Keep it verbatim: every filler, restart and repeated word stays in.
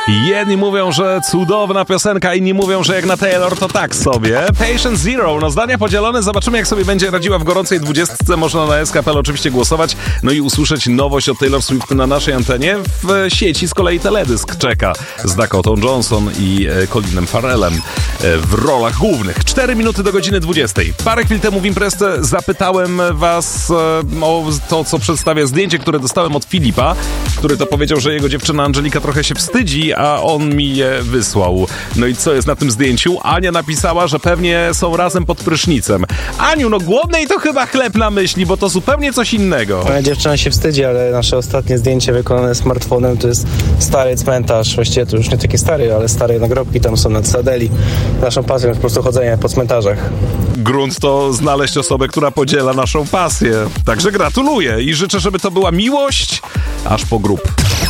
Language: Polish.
Jedni mówią, że cudowna piosenka, inni mówią, że jak na Taylor to tak sobie. Patient Zero, no zdania podzielone, zobaczymy jak sobie będzie radziła w gorącej dwudziestce. Można na S K P L oczywiście głosować, no i usłyszeć nowość od Taylor Swift na naszej antenie. W sieci z kolei teledysk czeka z Dakotą Johnson i Colinem Farrellem w rolach głównych. Cztery minuty do godziny dwudziestej. Parę chwil temu w imprezce zapytałem was o to, co przedstawia zdjęcie, które dostałem od Filipa, który to powiedział, że jego dziewczyna Angelika trochę się wstydzi, a on mi je wysłał. No i co jest na tym zdjęciu? Ania napisała, że pewnie są razem pod prysznicem. Aniu, no głodnej to chyba chleb na myśli, bo to zupełnie coś innego. Moja dziewczyna się wstydzi, ale nasze ostatnie zdjęcie wykonane smartfonem to jest stary cmentarz. Właściwie to już nie taki stary, ale stare nagrobki tam są na Cytadeli. Naszą pasją jest po prostu chodzenie po cmentarzach. Grunt to znaleźć osobę, która podziela naszą pasję. Także gratuluję i życzę, żeby to była miłość aż po grób.